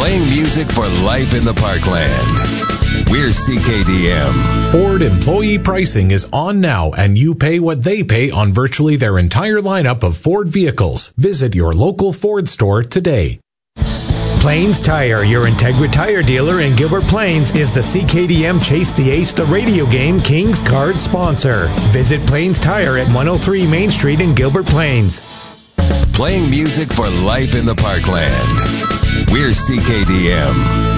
Playing music for life in the Parkland. We're CKDM. Ford employee pricing is on now, and you pay what they pay on virtually their entire lineup of Ford vehicles. Visit your local Ford store today. Plains Tire, your Integra tire dealer in Gilbert Plains, is the CKDM Chase the Ace the radio game Kings Card sponsor. Visit Plains Tire at 103 Main Street in Gilbert Plains. Playing music for life in the Parkland. We're CKDM.